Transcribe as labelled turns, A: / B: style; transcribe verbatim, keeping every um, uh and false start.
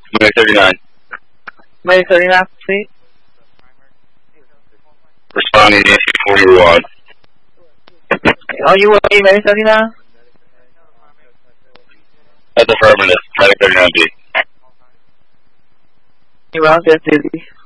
A: Medic thirty-nine.
B: Medic thirty-nine, proceed.
A: Responding to issue forty-one.
B: Are you with me, Medic thirty-nine?
A: That's affirmative. Medic thirty-nine B.
B: You're out there, Dizzy.